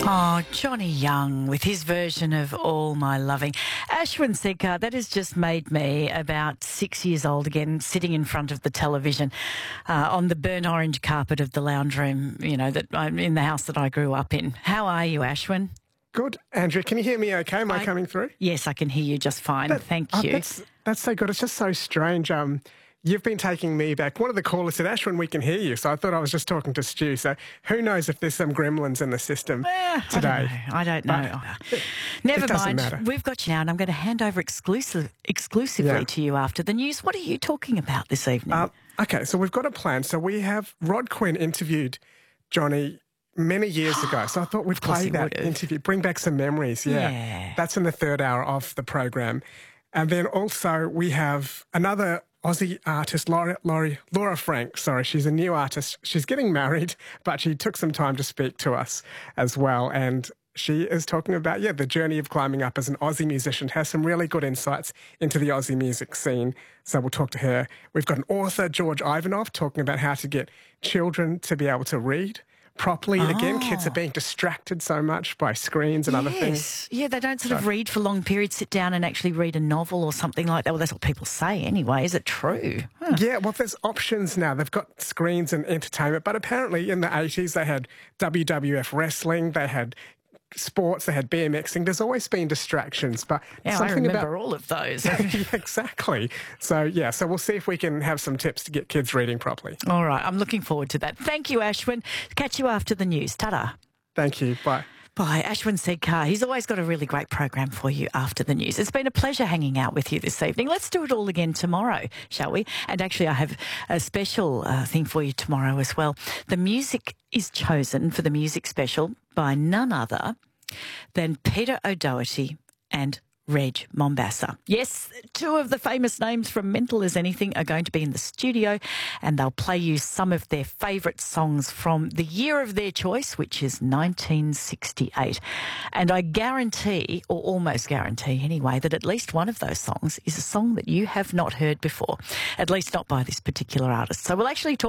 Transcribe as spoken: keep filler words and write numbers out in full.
Oh, Johnny Young with his version of All My Loving. Ashwin Sedkar, that has just made me about six years old again, sitting in front of the television uh, on the burnt orange carpet of the lounge room, you know, that I'm in the house that I grew up in. How are you, Ashwin? Good. Andrew, can you hear me okay? Am I, I coming through? Yes, I can hear you just fine. That, Thank oh, you. That's, that's so good. It's just so strange. Um, you've been taking me back. One of the callers said, Ashwin, we can hear you. So I thought I was just talking to Stu. So who knows if there's some gremlins in the system Eh, today. I don't know. I don't know. It, Never it doesn't mind. matter. We've got you now, and I'm going to hand over exclusive, exclusively Yeah. to you after the news. What are you talking about this evening? Uh, okay, so we've got a plan. So we have Rod Quinn interviewed Johnny many years ago. So I thought we'd course play he that would've. interview, bring back some memories. Yeah. Yeah. That's in the third hour of the program. And then also we have another Aussie artist, Laura, Laura, Laura Frank. Sorry, she's a new artist. She's getting married, but she took some time to speak to us as well. And she is talking about, yeah, the journey of climbing up as an Aussie musician, has some really good insights into the Aussie music scene. So we'll talk to her. We've got an author, George Ivanov, talking about how to get children to be able to read properly. Oh. Again, kids are being distracted so much by screens and other things. Yes. Yeah, they don't sort of read for long periods, sit down and actually read a novel or something like that. Well, that's what people say anyway. Is it true? Huh. Yeah, well, there's options now. They've got screens and entertainment, but apparently in the eighties they had W W F wrestling, they had sports, they had BMXing. There's always been distractions, but Yeah, I something remember about all of those. Yeah, exactly. So yeah, so we'll see if we can have some tips to get kids reading properly. All right, I'm looking forward to that. Thank you, Ashwin. Catch you after the news. Ta-da. Thank you. Bye. Bye. Ashwin Sedkar. He's always got a really great program for you after the news. It's been a pleasure hanging out with you this evening. Let's do it all again tomorrow, shall we? And actually, I have a special uh, thing for you tomorrow as well. The music is chosen for the music special by none other than Peter O'Doherty and Reg Mombassa. Yes, two of the famous names from Mental as Anything are going to be in the studio, and they'll play you some of their favourite songs from the year of their choice, which is nineteen sixty-eight. And I guarantee, or almost guarantee anyway, that at least one of those songs is a song that you have not heard before, at least not by this particular artist. So we'll actually talk